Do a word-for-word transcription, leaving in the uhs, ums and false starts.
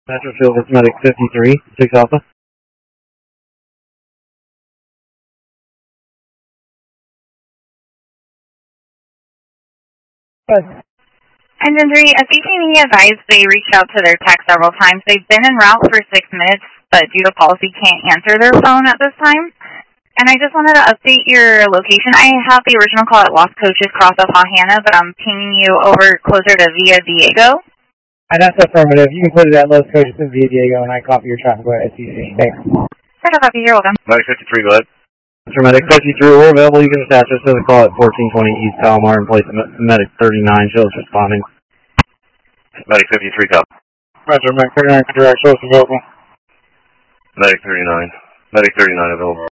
Metro Field is Medic fifty-three, six Alpha. Engine three, a C T V advised they reached out to their tech several times. They've been en route for six minutes, but due to policy can't answer their phone at this time. And I just wanted to update your location. I have the original call at Los Coaches, cross of Hahana, but I'm pinging you over closer to Villa Diego. And that's affirmative. You can put it at Los Coaches and Villa Diego, and I copy your traffic at S C C. Thanks. Sure, no copy. You're welcome. Medic fifty-three, go ahead. Mister Medic fifty-three, we're available. You can attach us to the call at fourteen twenty East Palomar and place Medic thirty-nine. Shows responding. Medic fifty-three, copy. Roger, Medic thirty-nine, direct. Shows available. Medic thirty-nine. Medic thirty-nine available.